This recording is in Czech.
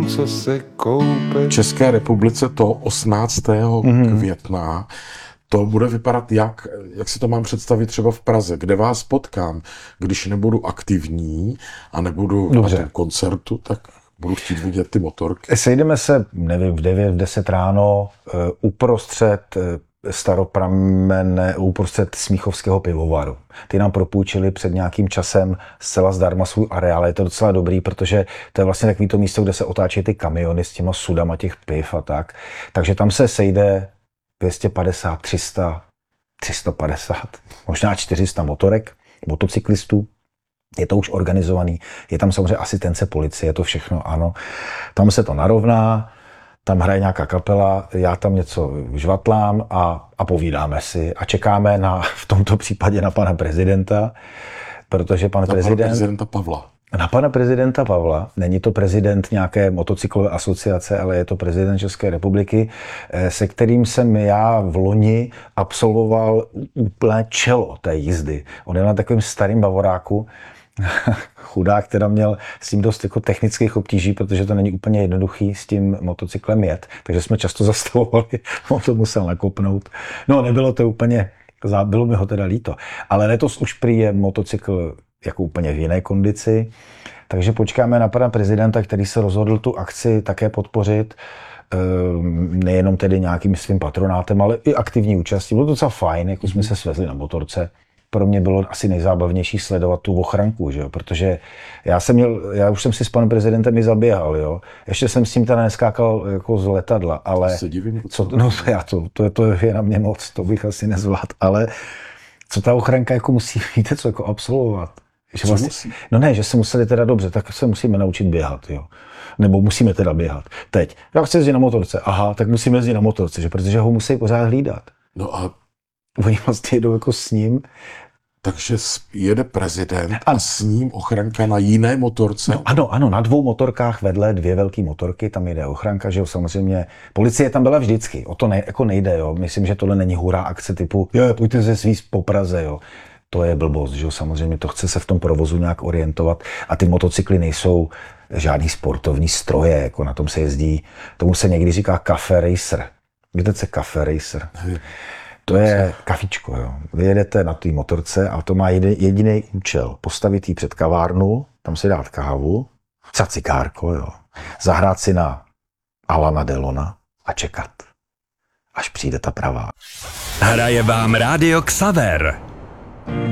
slunce se koupe. V České republice to 18. května to bude vypadat jak si to mám představit třeba v Praze, kde vás potkám, když nebudu aktivní a nebudu na tom koncertu, tak budu chtít vidět ty motorky. Sejdeme se, nevím, v 9, v 10 ráno uprostřed uprostřed Smíchovského pivovaru. Ty nám propůjčili před nějakým časem zcela zdarma svůj areál. Je to docela dobrý, protože to je vlastně takový to místo, kde se otáčí ty kamiony s těma sudama těch piv a tak. Takže tam se sejde 250, 300, 350, možná 400 motorek, motocyklistů. Je to už organizovaný, je tam samozřejmě asistence policie, to všechno, ano. Tam se to narovná, tam hraje nějaká kapela, já tam něco žvatlám a povídáme si a čekáme v tomto případě na pana prezidenta, protože pana prezidenta Pavla. Na pana prezidenta Pavla, není to prezident nějaké motocyklové asociace, ale je to prezident České republiky, se kterým jsem já v loni absolvoval úplné čelo té jízdy. On je na takovém starým bavoráku, chudák, teda měl s tím dost jako technických obtíží, protože to není úplně jednoduchý s tím motocyklem jet, takže jsme často zastavovali, on to musel nakopnout. No, nebylo to úplně, bylo mi ho teda líto, ale letos už prý je motocykl jako úplně v jiné kondici, takže počkáme na pana prezidenta, který se rozhodl tu akci také podpořit, nejenom tedy nějakým svým patronátem, ale i aktivní účastí. Bylo to docela fajn, jako jsme se svezli na motorce. Pro mě bylo asi nejzábavnější sledovat tu ochranku, že jo? Protože já už jsem si s panem prezidentem i zaběhal, jo. Ještě jsem s ním teda neskákal jako z letadla, ale se divím, to je na mě moc, to bych asi nezvládl, ale co ta ochranka jako musí, víte co, jako absolvovat? Že vlastně, musí? No ne, že se museli teda dobře, tak se musíme naučit běhat, jo. Nebo musíme teda běhat. Teď, já chci jezdit na motorce, aha, tak musíme jezdit na motorce, že? Protože ho musí pořád hlídat. No a oni vlastně jedou jako s ním. Takže jede prezident a s ním ochranka na jiné motorce? No, ano, na 2 motorkách vedle 2 velké motorky, tam jede ochranka, že jo, samozřejmě. Policie tam byla vždycky, o to jako nejde, jo. Myslím, že tohle není hurá akce typu, pojďte se svízt po Praze, jo. To je blbost, že jo, samozřejmě to chce se v tom provozu nějak orientovat a ty motocykly nejsou žádný sportovní stroje, jako na tom se jezdí, tomu se někdy říká cafe racer. Víte, co je cafe racer? To je kafičko, jo. Vy jedete na té motorce a to má jediný účel. Postavit ji před kavárnu, tam si dát kávu, cigárko, jo. Zahrát si na Alana Delona a čekat, až přijde ta pravá. Hraje vám Rádio Xaver.